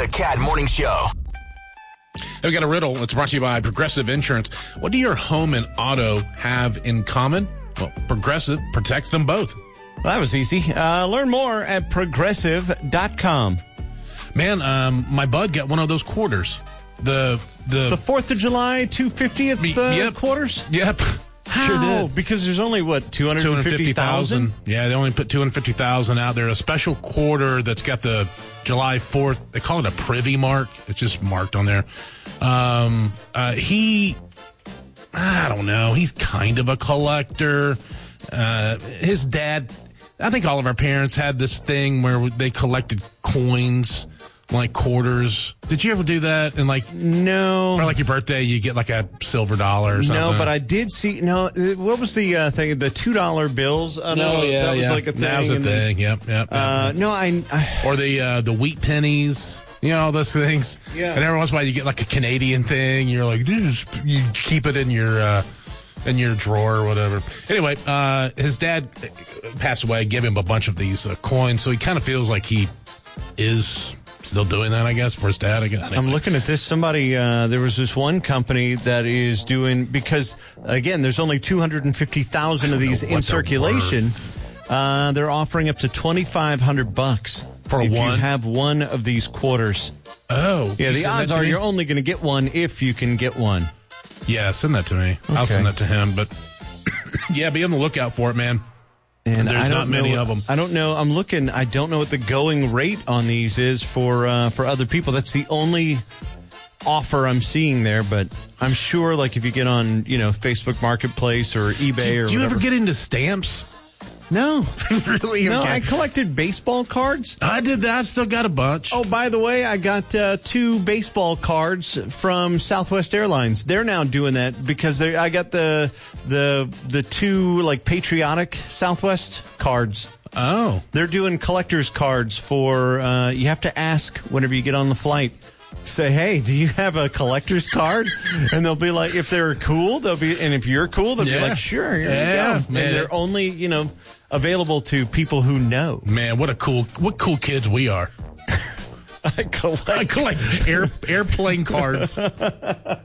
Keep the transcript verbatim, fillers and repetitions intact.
The Cat Morning Show. We got a riddle. It's brought to you by Progressive Insurance. What do your home and auto have in common? Well, Progressive protects them both. Well, that was easy. Uh, learn more at progressive dot com. Man, um, my bud got one of those quarters. The the The fourth of July, two hundred fiftieth uh, Yep. quarters? Yep. How? Sure did. Because there's only, what, two hundred fifty thousand? Yeah, they only put two hundred fifty thousand out there. A special quarter that's got the July fourth. They call it a privy mark. It's just marked on there. Um, uh, he, I don't know. He's kind of a collector. Uh, his dad, I think all of our parents had this thing where they collected coins, like quarters. Did you ever do that? And like, No. for like your birthday, you get like a silver dollar or something. No, but I did see, no, what was the uh, thing? The two dollar bills? Uh, no, yeah, that was yeah. like a thing. That was a and thing. Yep, yep. yep. Uh, no, I, I Or the uh, the wheat pennies, you know, all those things. Yeah. And every once in a while you get like a Canadian thing. You're like, this is, you keep it in your uh, in your drawer or whatever. Anyway, uh, his dad passed away, gave him a bunch of these uh, coins, so he kind of feels like he is still doing that, I guess, for his dad. Again, I'm looking at this. Somebody, uh, there was this one company that is doing, because, again, there's only two hundred fifty thousand of these in circulation. Uh, they're offering up to twenty-five hundred bucks For if one? you have one of these quarters. Oh, Yeah, you the send odds that to are me? you're only going to get one if you can get one. Yeah, send that to me. I'll Okay. send that to him. But yeah, be on the lookout for it, man. And There's I don't not many know, of them. I don't know. I'm looking. I don't know what the going rate on these is for uh, for other people. That's the only offer I'm seeing there. But I'm sure, like, if you get on, you know, Facebook Marketplace or eBay Do, or do you whatever. ever get into stamps? No, Really? no. Okay. I collected baseball cards. I did that. I still got a bunch. Oh, by the way, I got uh, two baseball cards from Southwest Airlines. They're now doing that because they. I got the the the two like patriotic Southwest cards. Oh. They're doing collector's cards for, uh, you have to ask whenever you get on the flight. Say, hey, do you have a collector's card? And they'll be like, if they're cool, they'll be, and if you're cool, they'll Yeah. be like, sure, here Yeah, you go. man. And they're only, you know, available to people who know. Man, what a cool, what cool kids we are. I collect. I collect air, airplane cards.